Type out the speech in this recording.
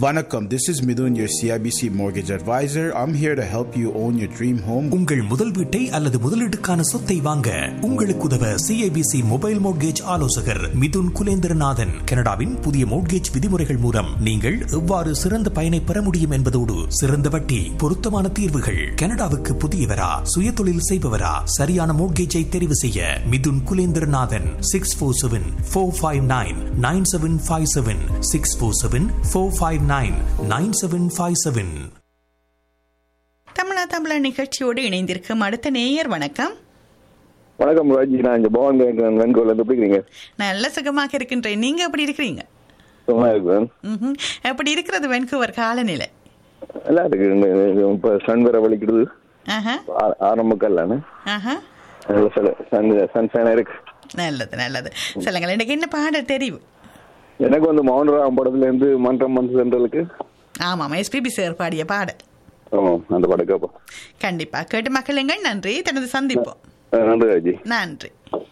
Vanakkam, this is Midun, your CIBC mortgage advisor. I'm here to help you own your dream home. உங்கள் முதல் வீட்டை அல்லது முதலீட்டுக்கான சொத்தை வாங்க உங்களுக்கு உதவ CIBC மொபைல் மோட்கேஜ் ஆலோசகர் மிதுன் குலேந்திரநாதன். கனடாவின் புதிய மோட்கேஜ் விதிமுறைகள் மூலம் நீங்கள் எவ்வாறு சிறந்த பயனை பெற முடியும் என்பதோடு சிறந்த வட்டி, பொருத்தமான தீர்வுகள். கனடாவுக்கு புதியவரா, சுயதொழில் செய்பவரா, சரியான மோட்கேஜை தெரிவு செய்ய மிதுன் குலேந்திரநாதன். 647-459-9757 647-459-9757. தமிழா நிகழ்ச்சியோடு இணைந்திருக்கும் அடுத்த நேயர். வணக்கம். வணக்கம் ராஜி, நான் இங்க பவன் வெண்கோல இருந்து எப்படி இருக்கீங்க? நல்ல சுகமாக இருக்கின்றேன். நீங்க எப்படி இருக்கிறீங்க? சுகமா இருக்கிறேன். எப்படி இருக்கிறது வென்கூவர் காலநிலை? நல்லா இருக்கு. இப்ப சன் வேற வலிக்கிறது. ஆரம்பக்கல்லானு சன்ஷைனா இருக்கு. நல்லது நல்லது. சொல்லுங்கள், எனக்கு என்ன பாட தெரிவு? எனக்கு வந்து மௌனராம் படத்துல இருந்து மன்றம் வந்து சென்றலுக்கு. ஆமாம், SPB சார் பாடிய பாட. அந்த பாட கேட்போம். கண்டிப்பா கேட்டு மக்களுங்கள். நன்றி. தனது சந்திப்போம். நன்றி ராஜி. நன்றி.